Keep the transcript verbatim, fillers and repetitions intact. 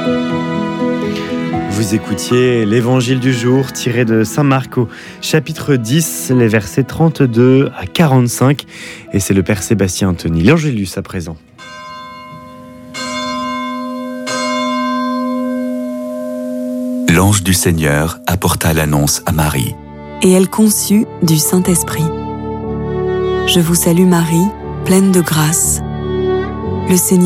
Vous écoutiez l'Évangile du jour tiré de Saint Marc au chapitre dix, les versets trente-deux à quarante-cinq. Et c'est le Père Sébastien Anthony, l'Angélus à présent. L'ange du Seigneur apporta l'annonce à Marie. Et elle conçut du Saint-Esprit. Je vous salue Marie, pleine de grâce. Le Seigneur